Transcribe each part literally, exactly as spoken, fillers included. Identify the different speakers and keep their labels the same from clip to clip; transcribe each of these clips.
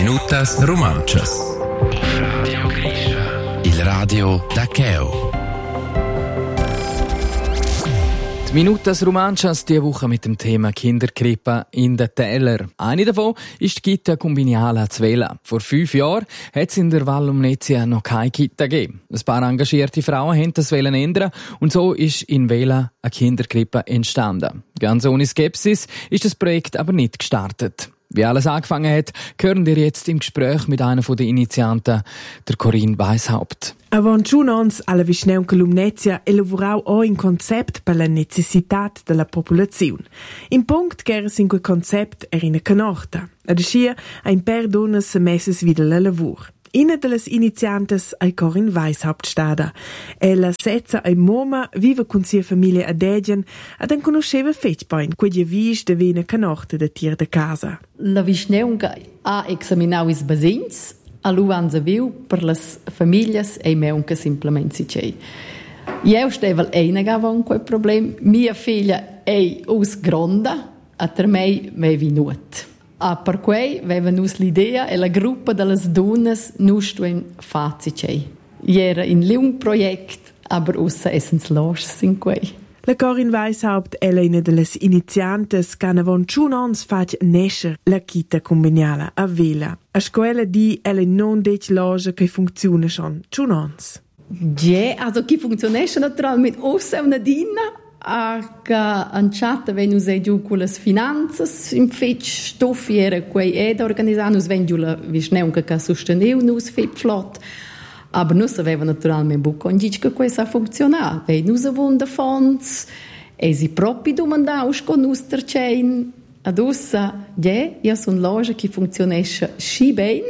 Speaker 1: minutas romanchas. Radio Grisha. Il radio da Cheo.
Speaker 2: Die Minutas Romanchas diese Woche mit dem Thema Kinderkrippe in den Tälern. Eine davon ist die Kita Combiniala Zvela. Vor fünf Jahren hat es in der Val Lumnezia noch keine Kita gegeben. Ein paar engagierte Frauen haben das ändern und so ist in Vela eine Kinderkrippe entstanden. Ganz ohne Skepsis ist das Projekt aber nicht gestartet. Wie alles angefangen hat, hören wir jetzt im Gespräch mit einer der Initianten, der Corinne Weishaupt.
Speaker 3: Avant Junons alla Vischneunca Lumnezia e lavorau o in concept per la necessitat della popolazione. In punct che in quel concept era in canorta. Ad ascia ein per donnes se messes wieder la lavur. Una delle iniziantes è Corinne Weishaupt stada. Ella setza ai moma, vive con sia famiglia ad Egen, ad en conosceva fetchpain, quei vis de vena canorta de tir de casa.
Speaker 4: La Vischneunca ha examinau is basins, a luanza viu per las famiglias e meunca simplement si cei. Io stevel eine gavon quel problem, mia figlia è us gronda, a ter mei me vinut. A per quei aveva nus l'idea e la gruppa delle donne nus stuen fazi cei. Era in lung projekt, aber ussa essens los in quei.
Speaker 3: La Corinne Weishaupt è una delle iniziantes che avon Junons fac nescer la Kita Combiniala a Vela. A scuola di elle non dec loge che funziona schon Junons.
Speaker 4: Ja, also che funziona naturalmente ussa una dinna. Che anciata venus e giù con le finanze, in fetch stoffi era quei ed organizzare, nus ven giù la Vischneunca che sosteneu nus fet flott. Aber nus aveva naturalmente bu condic che questa funziona. Vei nus avon de fonds, e si propi domandaus con nus tercein. Ad ussa, ja, io son loge che funzionesce schi ben,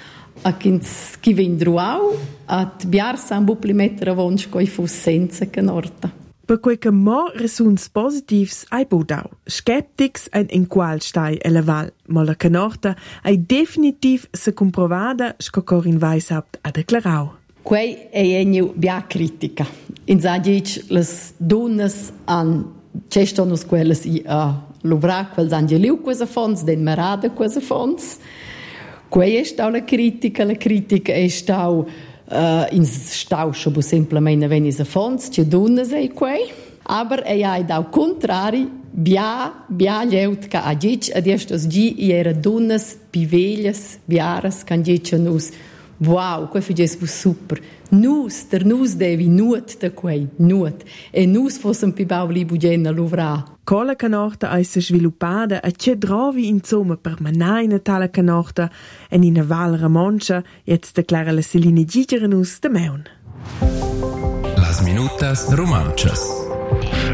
Speaker 4: a chins chi ven druau, at biar san bupli mettere avons coi fus senza canorta.
Speaker 3: Per quei che mo resuns positivs ai budau. Skeptics ein in qual stai e la val, ma la canorta ai definitiv se comprovada sco Corinne Weishaupt ha declarau.
Speaker 4: Quei è eniu bia critica. In sa dic las donnes an cestonus quelles i a luvra quels angeliu quesa fons den marada quesa fons. Quei è stau la critica, la critica è stau Uh, in stau schon semplicemente wenn is a fons che donne sei quei aber ei ai dau contrari bia bia leut ca agic ad estos gi era donnes pivelhas biaras candicenus wow quei figes fu super nus der nus devi nuot de quei nuot e nus fossen pi bauli bugena lovra.
Speaker 3: Cola canorta ai se sviluppata e c'è drovi insomma per manai tale canorta e in Val Ramoncha jetzt declara la Celine Gigerenus de Meun.
Speaker 1: Las minutas romanchas.